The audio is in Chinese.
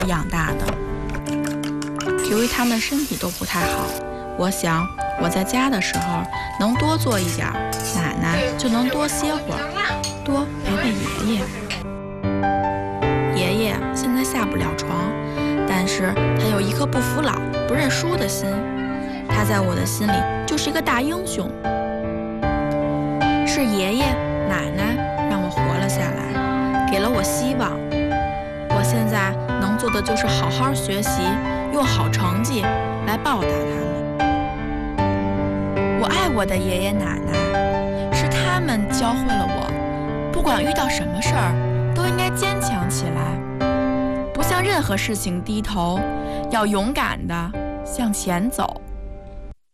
养大的。由于他们身体都不太好，我想我在家的时候能多做一点，奶奶就能多歇会儿，多陪陪爷爷。爷爷现在下不了床，但是他有一颗不服老、不认输的心，他在我的心里就是一个大英雄。是爷爷奶奶让我活了下来，给了我希望。我现在能做的就是好好学习，用好成绩来报答他们。我爱我的爷爷奶奶，是他们教会了我，不管遇到什么事儿，都应该坚强起来，不向任何事情低头，要勇敢地向前走。